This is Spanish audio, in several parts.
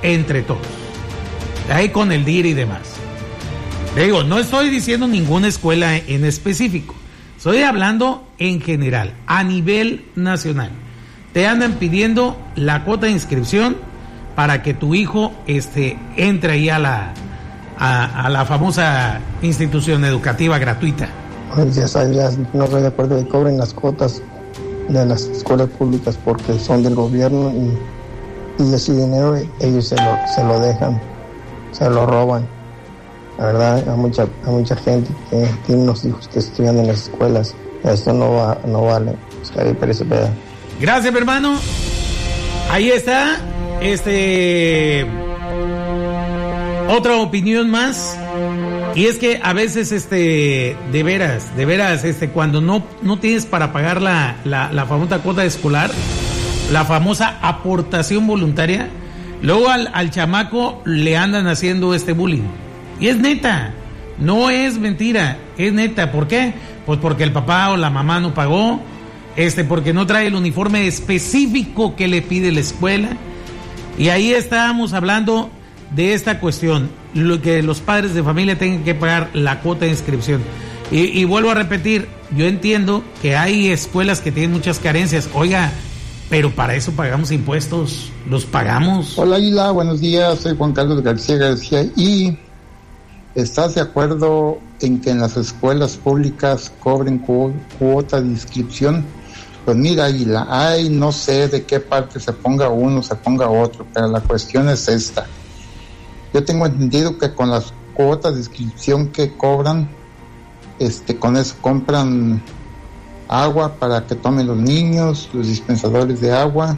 entre todos. Ahí con el DIR y demás. Le digo, no estoy diciendo ninguna escuela en específico. Estoy hablando en general, a nivel nacional. Te andan pidiendo la cuota de inscripción para que tu hijo entre ahí a la famosa institución educativa gratuita. Pues ya sabes, no estoy de acuerdo que cobren las cuotas de las escuelas públicas porque son del gobierno y ese dinero ellos se lo dejan, se lo roban. La verdad, hay mucha gente que tiene unos hijos que estudian en las escuelas. Esto no vale. Oscar Pérez Cepeda. Gracias, mi hermano. Ahí está. Otra opinión más. Y es que a veces, de veras, cuando no tienes para pagar la famosa cuota escolar, la famosa aportación voluntaria, luego al chamaco le andan haciendo bullying. Y es neta, no es mentira, es neta. ¿Por qué? Pues porque el papá o la mamá no pagó, porque no trae el uniforme específico que le pide la escuela. Y ahí estábamos hablando de esta cuestión, lo que los padres de familia tengan que pagar la cuota de inscripción. Y vuelvo a repetir, yo entiendo que hay escuelas que tienen muchas carencias, oiga, pero para eso pagamos impuestos, los pagamos. Hola Isla, buenos días, soy Juan Carlos García y... ¿estás de acuerdo en que en las escuelas públicas cobren cuota de inscripción? Pues mira, Águila, no sé de qué parte se ponga uno, se ponga otro, pero la cuestión es esta. Yo tengo entendido que con las cuotas de inscripción que cobran, con eso compran agua para que tomen los niños, los dispensadores de agua,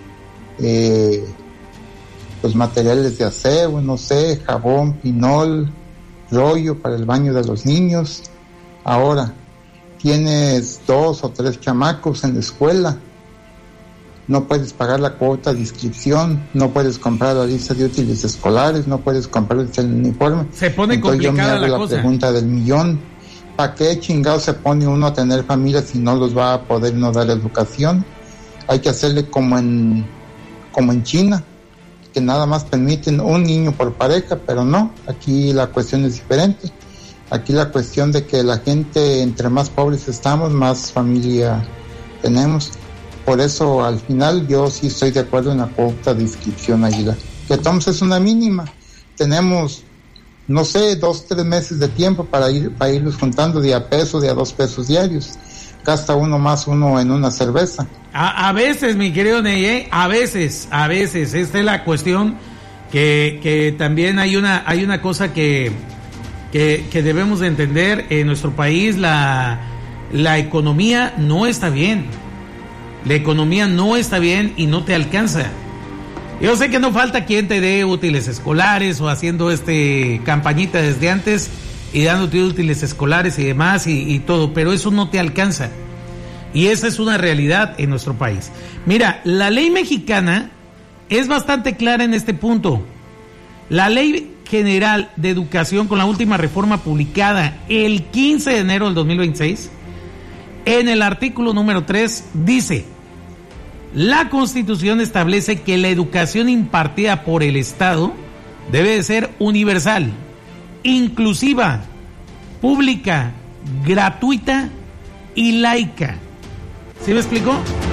los materiales de aseo, no sé, jabón, pinol, rollo para el baño de los niños. Ahora, tienes 2 o 3 chamacos en la escuela, no puedes pagar la cuota de inscripción, no puedes comprar la lista de útiles escolares, no puedes comprar el uniforme. Se pone entonces complicada yo me hago la pregunta del millón: ¿para qué chingado se pone uno a tener familia si no los va a poder no dar educación? Hay que hacerle como en China, que nada más permiten un niño por pareja, pero no, aquí la cuestión es diferente. Aquí la cuestión de que la gente, entre más pobres estamos, más familia tenemos. Por eso al final yo sí estoy de acuerdo en la cuota de inscripción, Águila, que entonces es una mínima. Tenemos, no sé, 2-3 meses de tiempo para irlos juntando de a peso, de a 2 pesos diarios. Gasta uno más uno en una cerveza. A veces, mi querido Ney, a veces, esta es la cuestión que también hay una cosa que debemos de entender. En nuestro país la economía no está bien. La economía no está bien y no te alcanza. Yo sé que no falta quien te dé útiles escolares o haciendo campañita desde antes y dándote útiles escolares y demás y todo, pero eso no te alcanza. Y esa es una realidad en nuestro país. Mira, la ley mexicana es bastante clara en este punto. La Ley General de Educación, con la última reforma publicada el 15 de enero del 2026, en el artículo número 3 dice: la Constitución establece que la educación impartida por el Estado debe de ser universal, inclusiva, pública, gratuita y laica. ¿Sí me explicó?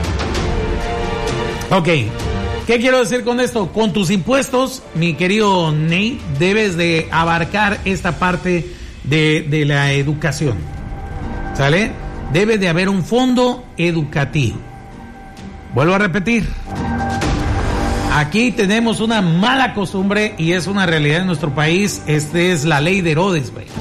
Ok. ¿Qué quiero decir con esto? Con tus impuestos, mi querido Ney, debes de abarcar esta parte de la educación. ¿Sale? Debe de haber un fondo educativo. Vuelvo a repetir. Aquí tenemos una mala costumbre y es una realidad en nuestro país. Es la ley de Herodes, güey.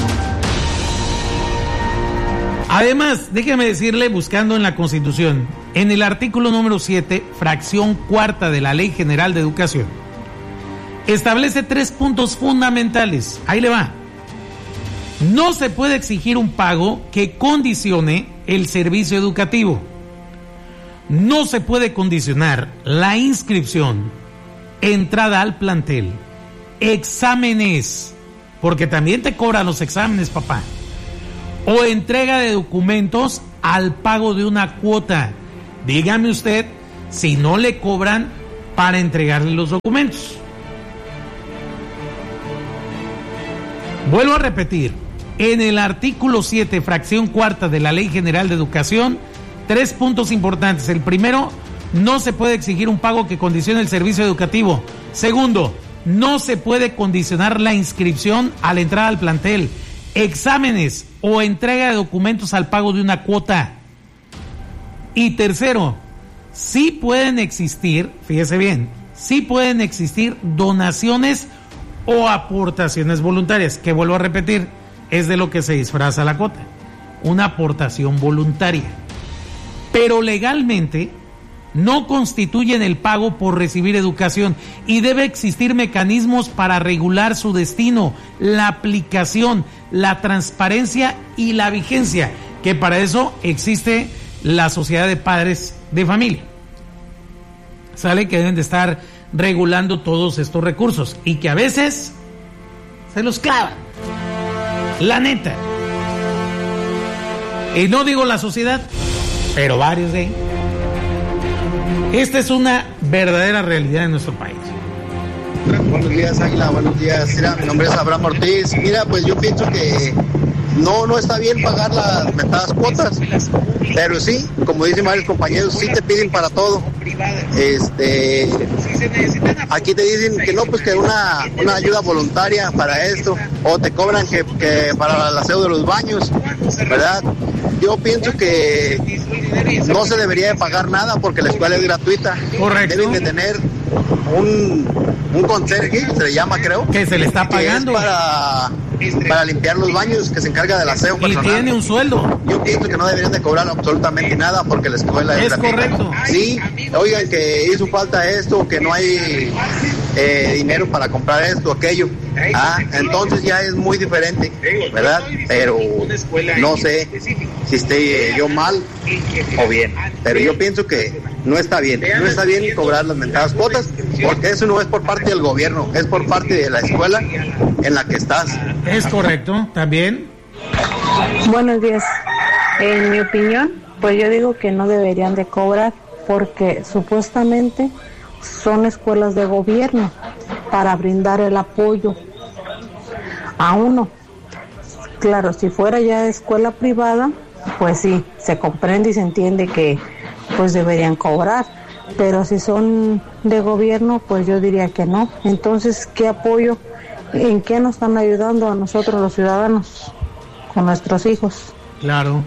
Además, déjeme decirle, buscando en la Constitución, en el artículo número 7, fracción 4 de la Ley General de Educación, establece 3 puntos fundamentales. Ahí le va. No se puede exigir un pago que condicione el servicio educativo. No se puede condicionar la inscripción, entrada al plantel, exámenes, porque también te cobran los exámenes, papá, o entrega de documentos al pago de una cuota. Dígame usted si no le cobran para entregarle los documentos. Vuelvo a repetir, en el artículo 7, fracción cuarta de la Ley General de Educación, 3 puntos importantes. El primero, no se puede exigir un pago que condicione el servicio educativo. Segundo, no se puede condicionar la inscripción a la entrada al plantel, exámenes o entrega de documentos al pago de una cuota. Y tercero, sí pueden existir, fíjese bien, sí pueden existir donaciones o aportaciones voluntarias, que vuelvo a repetir, es de lo que se disfraza la cuota, una aportación voluntaria. Pero legalmente no constituyen el pago por recibir educación y debe existir mecanismos para regular su destino, la aplicación, la transparencia y la vigencia, que para eso existe la Sociedad de Padres de Familia. Sale que deben de estar regulando todos estos recursos y que a veces se los clavan, la neta. Y no digo la sociedad, pero varios de ellos. Esta es una verdadera realidad en nuestro país. Buenos días, Águila, buenos días. Mira, mi nombre es Abraham Ortiz. Mira, pues yo pienso que no está bien pagar las metadas cuotas, pero sí, como dicen varios compañeros, sí te piden para todo. Aquí te dicen que no, pues que una ayuda voluntaria para esto, o te cobran que para el aseo de los baños, ¿verdad? Yo pienso que no se debería de pagar nada porque la escuela es gratuita. Correcto. Deben de tener un conserje, se le llama, creo, que se le está pagando para limpiar los baños, que se encarga del aseo personal. Y tiene un sueldo. Yo pienso que no deberían de cobrar absolutamente nada porque la escuela es gratuita. Correcto. Sí, oigan que hizo falta esto, que no hay dinero para comprar esto, aquello. Entonces ya es muy diferente, ¿verdad? Pero no sé si esté yo mal o bien. Pero yo pienso que no está bien cobrar las mentadas cuotas, porque eso no es por parte del gobierno, es por parte de la escuela en la que estás. Es correcto, también. Buenos días. En mi opinión, pues yo digo que no deberían de cobrar porque supuestamente son escuelas de gobierno para brindar el apoyo a uno. Claro, si fuera ya escuela privada, pues sí, se comprende y se entiende que pues deberían cobrar, pero si son de gobierno, pues yo diría que no. Entonces, ¿qué apoyo? ¿En qué nos están ayudando a nosotros los ciudadanos con nuestros hijos? Claro.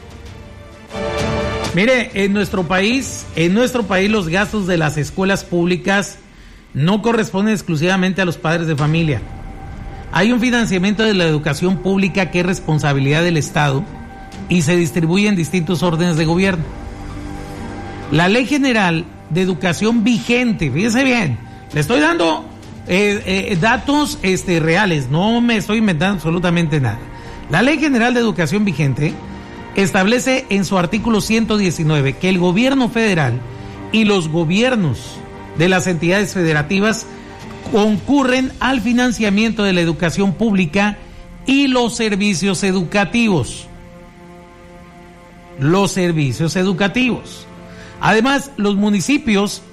Mire, en nuestro país los gastos de las escuelas públicas no corresponden exclusivamente a los padres de familia. Hay un financiamiento de la educación pública que es responsabilidad del Estado y se distribuye en distintos órdenes de gobierno. La Ley General de Educación vigente, fíjese bien, le estoy dando datos reales, no me estoy inventando absolutamente nada. La Ley General de Educación vigente establece en su artículo 119 que el gobierno federal y los gobiernos de las entidades federativas concurren al financiamiento de la educación pública y los servicios educativos. Además, los municipios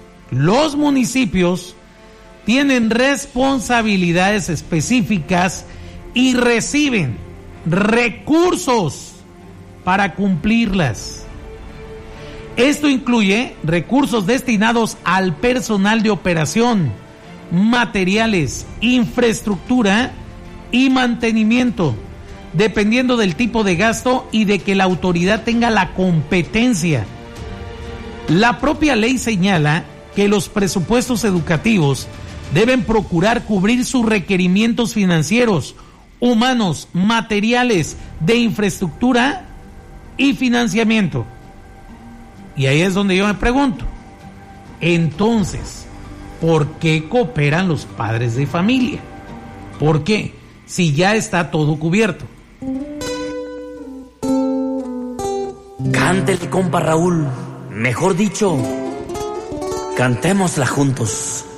tienen responsabilidades específicas y reciben recursos para cumplirlas. Esto incluye recursos destinados al personal de operación, materiales, infraestructura y mantenimiento, dependiendo del tipo de gasto y de que la autoridad tenga la competencia. La propia ley señala que los presupuestos educativos deben procurar cubrir sus requerimientos financieros, humanos, materiales, de infraestructura y financiamiento. Y ahí es donde yo me pregunto, entonces, ¿por qué cooperan los padres de familia? ¿Por qué? Si ya está todo cubierto. Cántele, compa Raúl. Mejor dicho, cantémosla juntos.